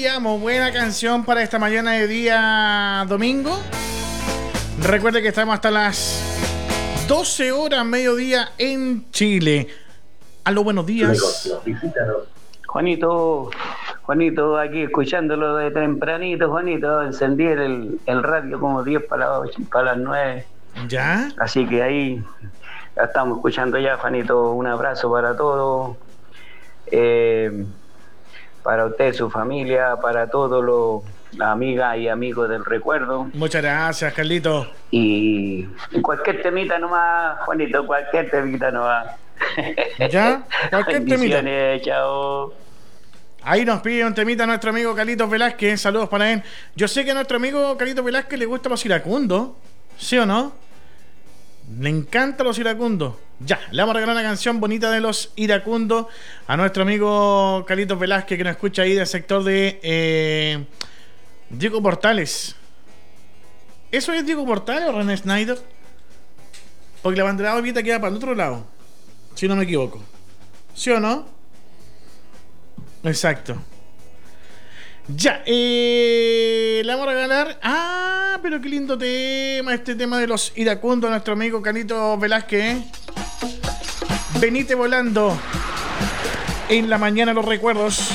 Amo, buena canción para esta mañana de día domingo. Recuerde que estamos hasta las 12 horas, mediodía en Chile. Aló, buenos días. Juanito, aquí escuchándolo de tempranito, Juanito, encendí el radio como 10 para las 9. ¿Ya? Así que ahí la estamos escuchando ya, Juanito. Un abrazo para todos, para usted, su familia, para todos los amigas y amigos del recuerdo. Muchas gracias, Carlito. Y cualquier temita nomás, Juanito, cualquier temita nomás. ¿Ya? Cualquier temita. Chao. Ahí nos pide un temita a nuestro amigo Carlitos Velázquez. Saludos para él. Yo sé que a nuestro amigo Carlitos Velázquez le gustan los iracundos. ¿Sí o no? Le encantan los iracundos. Ya, le vamos a regalar una canción bonita de los iracundos a nuestro amigo Carlitos Velázquez, que nos escucha ahí del sector de Diego Portales. ¿Eso es Diego Portales o René Schneider? Porque la bandera ahorita queda para el otro lado, si no me equivoco. ¿Sí o no? Exacto. Ya, le vamos a regalar. Ah, pero qué lindo tema. Este tema de los iracundos a nuestro amigo Carlitos Velázquez. Venite volando. En la mañana los recuerdos.